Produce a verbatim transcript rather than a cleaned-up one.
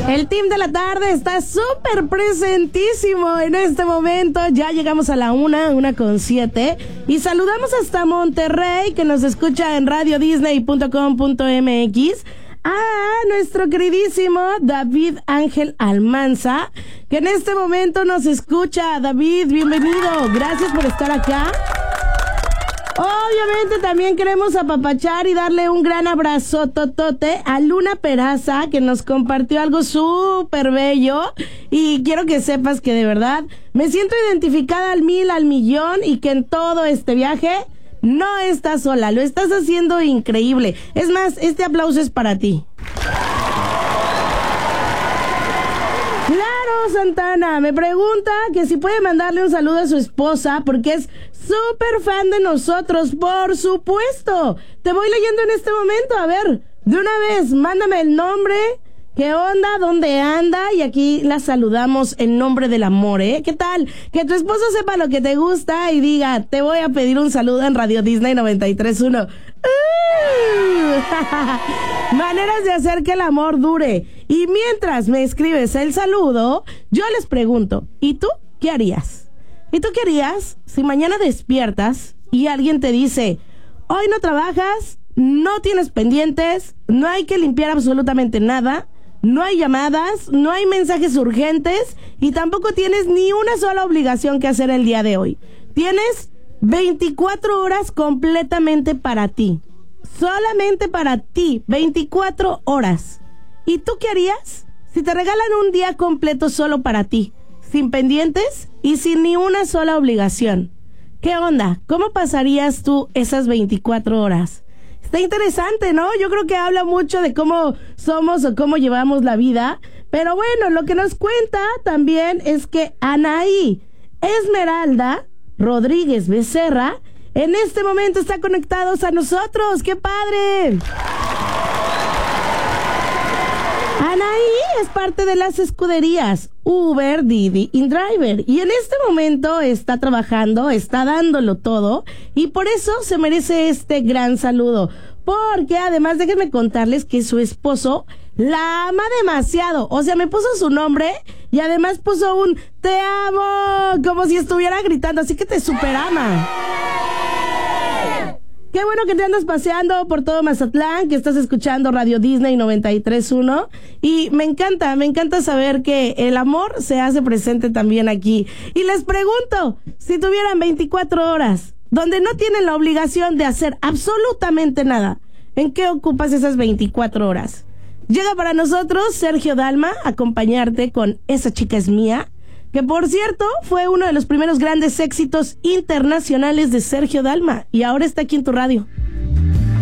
El team de la tarde está súper presentísimo en este momento. Ya llegamos a la una, una con siete. Y saludamos hasta Monterrey, que nos escucha en radio disney punto com punto m x. A nuestro queridísimo David Ángel Almanza, que en este momento nos escucha. David, bienvenido. Gracias por estar acá. Obviamente también queremos apapachar y darle un gran abrazo totote a Luna Peraza, que nos compartió algo súper bello. Y quiero que sepas que de verdad me siento identificada al mil, al millón, y que en todo este viaje no estás sola, lo estás haciendo increíble. Es más, este aplauso es para ti. Claro, Santana, me pregunta que si puede mandarle un saludo a su esposa, porque es súper fan de nosotros. Por supuesto, te voy leyendo en este momento. A ver, de una vez, mándame el nombre, qué onda, dónde anda, y aquí la saludamos en nombre del amor, ¿eh? ¿Qué tal? Que tu esposo sepa lo que te gusta y diga, te voy a pedir un saludo en Radio Disney noventa y tres punto uno. ¡Uh! Maneras de hacer que el amor dure. Y mientras me escribes el saludo, yo les pregunto, ¿y tú qué harías? ¿Y tú qué harías si mañana despiertas y alguien te dice, hoy no trabajas, no tienes pendientes, no hay que limpiar absolutamente nada, no hay llamadas, no hay mensajes urgentes y tampoco tienes ni una sola obligación que hacer el día de hoy? Tienes veinticuatro horas completamente para ti. Solamente para ti, veinticuatro horas. ¿Y tú qué harías si te regalan un día completo solo para ti, sin pendientes y sin ni una sola obligación? ¿Qué onda? ¿Cómo pasarías tú esas veinticuatro horas? Está interesante, ¿no? Yo creo que habla mucho de cómo somos o cómo llevamos la vida. Pero bueno, lo que nos cuenta también es que Anaí Esmeralda Rodríguez Becerra en este momento está conectados a nosotros. ¡Qué padre! Anaí es parte de las escuderías Uber, Didi y Driver, y en este momento está trabajando, está dándolo todo, y por eso se merece este gran saludo, porque además déjenme contarles que su esposo la ama demasiado. O sea, me puso su nombre y además puso un te amo, como si estuviera gritando, así que te superama. Qué bueno que te andas paseando por todo Mazatlán, que estás escuchando Radio Disney noventa y tres punto uno, y me encanta, me encanta saber que el amor se hace presente también aquí. Y les pregunto, si tuvieran veinticuatro horas, donde no tienen la obligación de hacer absolutamente nada, ¿en qué ocupas esas veinticuatro horas? Llega para nosotros Sergio Dalma a acompañarte con Esa chica es mía, que por cierto fue uno de los primeros grandes éxitos internacionales de Sergio Dalma y ahora está aquí en tu radio.